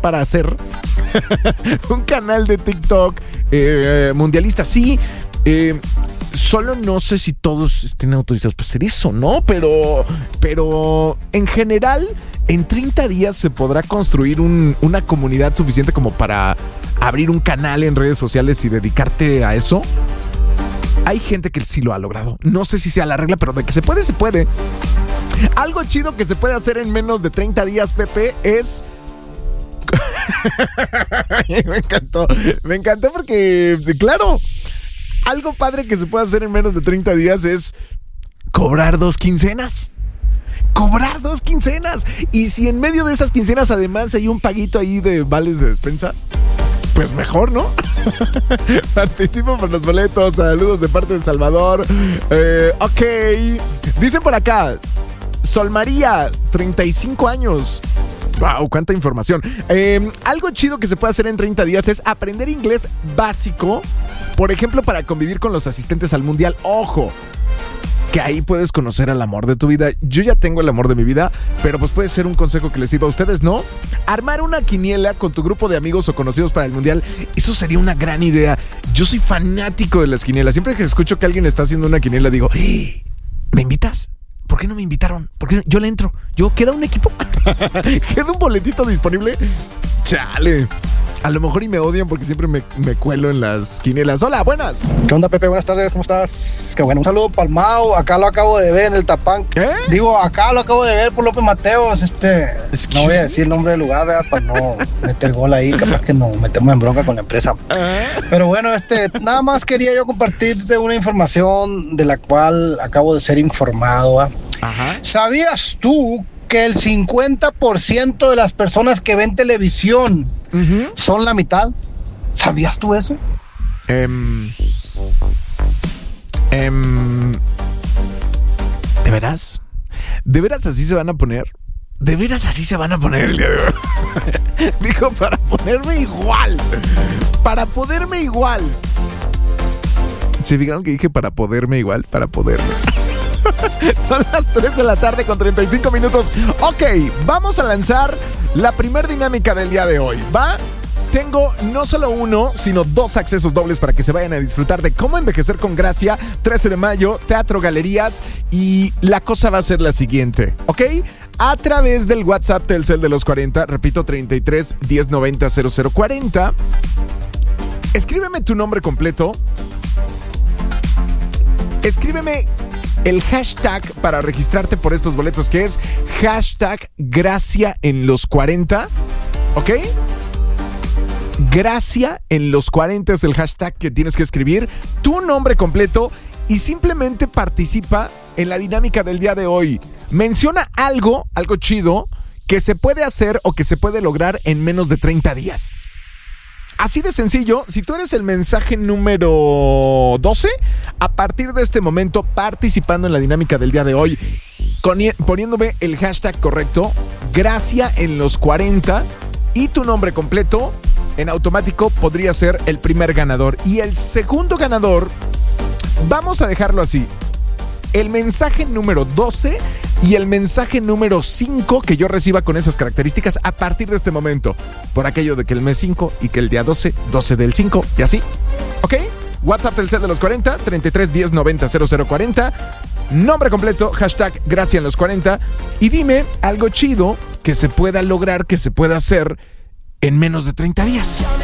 para hacer un canal de TikTok mundialista. Sí, solo no sé si todos estén autorizados para hacer eso, ¿no? Pero en general, en 30 días se podrá construir una comunidad suficiente como para abrir un canal en redes sociales y dedicarte a eso. Hay gente que sí lo ha logrado. No sé si sea la regla, pero de que se puede, se puede. Algo chido que se puede hacer en menos de 30 días, Pepe, es... Me encantó porque, claro, algo padre que se puede hacer en menos de 30 días es cobrar 2 quincenas. Cobrar 2 quincenas. Y si en medio de esas quincenas además hay un paguito ahí de vales de despensa, pues mejor, ¿no? Participo por los boletos. Saludos de parte de Salvador. Ok. Dicen por acá, Sol María, 35 años. Wow, cuánta información. Algo chido que se puede hacer en 30 días es aprender inglés básico. Por ejemplo, para convivir con los asistentes al mundial. Ojo, que ahí puedes conocer al amor de tu vida. Yo ya tengo el amor de mi vida, pero pues puede ser un consejo que les sirva a ustedes, ¿no? Armar una quiniela con tu grupo de amigos o conocidos para el mundial, eso sería una gran idea. Yo soy fanático de las quinielas. Siempre que escucho que alguien está haciendo una quiniela, digo, ¿me invitas? ¿Por qué no me invitaron? ¿Por qué no? Yo le entro. ¿Queda un equipo? ¿Queda un boletito disponible? Chale. A lo mejor y me odian porque siempre me cuelo en las quinielas. Hola, buenas. ¿Qué onda, Pepe? Buenas tardes, ¿cómo estás? Qué bueno, un saludo para el Mau. Acá lo acabo de ver en el Tapán. Digo, acá lo acabo de ver por López Mateos. No voy a decir el nombre del lugar, ¿verdad? Para no meter gol ahí. Capaz que nos metemos en bronca con la empresa. Pero bueno, nada más quería yo compartirte una información de la cual acabo de ser informado. Ajá. ¿Sabías tú que el 50% de las personas que ven televisión son la mitad? ¿Sabías tú eso? ¿De veras? ¿De veras así se van a poner? ¿De veras así se van a poner el día de hoy? Dijo, para ponerme igual. Para poderme igual. ¿Se fijaron que dije para poderme igual? Para poderme. Son las 3 de la tarde con 35 minutos. Ok, vamos a lanzar la primer dinámica del día de hoy. ¿Va? Tengo no solo uno, sino 2 accesos dobles para que se vayan a disfrutar de Cómo Envejecer con Gracia, 13 de mayo, Teatro Galerías. Y la cosa va a ser la siguiente, ¿ok? A través del WhatsApp Telcel de los 40, repito, 33 10 90 00 40. Escríbeme tu nombre completo. Escríbeme el hashtag para registrarte por estos boletos, que es hashtag Gracia en los 40, ¿ok? Gracia en los 40 es el hashtag que tienes que escribir, tu nombre completo, y simplemente participa en la dinámica del día de hoy. Menciona algo chido que se puede hacer o que se puede lograr en menos de 30 días. Así de sencillo. Si tú eres el mensaje número 12, a partir de este momento, participando en la dinámica del día de hoy, poniéndome el hashtag correcto, Gracia en los 40, y tu nombre completo, en automático podría ser el primer ganador. Y el segundo ganador, vamos a dejarlo así: el mensaje número 12 y el mensaje número 5 que yo reciba con esas características a partir de este momento. Por aquello de que el mes 5 y que el día 12 del 5 y así. ¿Ok? WhatsApp del set de los 40, 33 10 90 00 40. Nombre completo, hashtag Gracia en los 40. Y dime algo chido que se pueda lograr, que se pueda hacer en menos de 30 días.